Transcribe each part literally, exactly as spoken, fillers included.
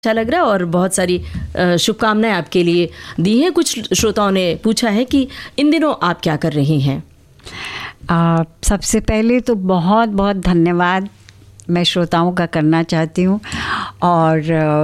अच्छा लग रहा है और बहुत सारी शुभकामनाएं आपके लिए दी हैं। कुछ श्रोताओं ने पूछा है कि इन दिनों आप क्या कर रही हैं? आ, सबसे पहले तो बहुत बहुत धन्यवाद मैं श्रोताओं का करना चाहती हूँ। और आ,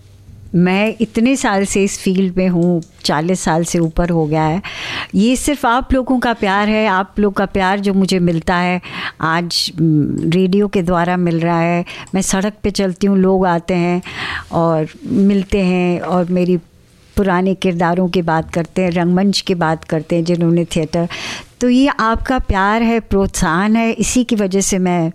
मैं इतने साल से इस फील्ड में हूँ, चालीस साल से ऊपर हो गया है। ये सिर्फ आप लोगों का प्यार है, आप लोग का प्यार जो मुझे मिलता है, आज रेडियो के द्वारा मिल रहा है। मैं सड़क पे चलती हूँ, लोग आते हैं और मिलते हैं और मेरी पुराने किरदारों की बात करते हैं, रंगमंच की बात करते हैं जिन्होंने थिएटर। तो ये आपका प्यार है, प्रोत्साहन है, इसी की वजह से मैं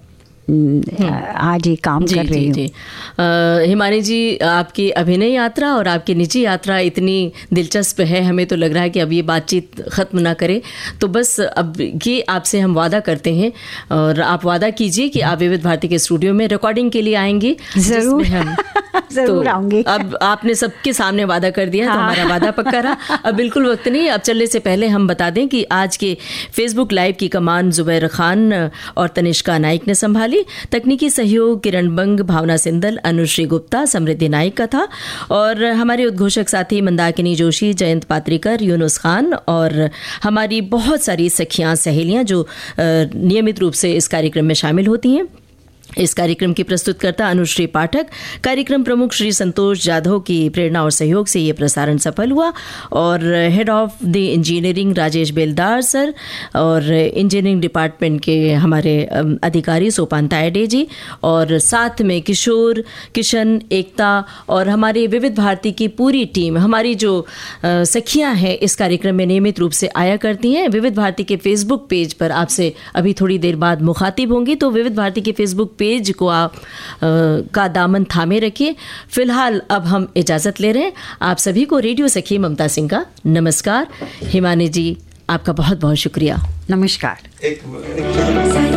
आज ये काम जी, कर रही हूँ। हिमानी जी, आपकी अभिनय यात्रा और आपकी निजी यात्रा इतनी दिलचस्प है, हमें तो लग रहा है कि अब ये बातचीत ख़त्म ना करे। तो बस अब ये आपसे हम वादा करते हैं और आप वादा कीजिए कि आप विविध भारती के स्टूडियो में रिकॉर्डिंग के लिए आएंगी। ज़रूर हम ज़रूर तो आऊँगी। अब आपने सबके सामने वादा कर दिया, हाँ। तो हमारा वादा पक्का रहा। अब बिल्कुल वक्त नहीं। अब चलने से पहले हम बता दें कि आज के फेसबुक लाइव की कमान जुबैर खान और तनिष्का नाइक ने संभाली। तकनीकी सहयोग किरण बंग, भावना सिंदल, अनुश्री गुप्ता, समृद्धि नाइक का था और हमारे उद्घोषक साथी मंदाकिनी जोशी, जयंत पात्रिकर, यूनुस खान और हमारी बहुत सारी सखियां सहेलियां जो नियमित रूप से इस कार्यक्रम में शामिल होती हैं। इस कार्यक्रम की प्रस्तुतकर्ता अनुश्री पाठक, कार्यक्रम प्रमुख श्री संतोष जाधव की प्रेरणा और सहयोग से ये प्रसारण सफल हुआ और head of the engineering Rajesh बेलदार सर और इंजीनियरिंग डिपार्टमेंट के हमारे अधिकारी सोपान तायडे जी और साथ में किशोर, किशन, एकता और हमारे विविध भारती की पूरी टीम, हमारी जो सखियां हैं इस कार्यक्रम में नियमित रूप से आया करती हैं। विविध भारती के फेसबुक पेज पर आपसे अभी थोड़ी देर बाद मुखातिब होंगी, तो विविध भारती के फेसबुक पेज को आप आ, का दामन थामे रखिए। फिलहाल अब हम इजाज़त ले रहे हैं। आप सभी को रेडियो सखी ममता सिंह का नमस्कार। हिमानी जी, आपका बहुत बहुत शुक्रिया। नमस्कार। एक, एक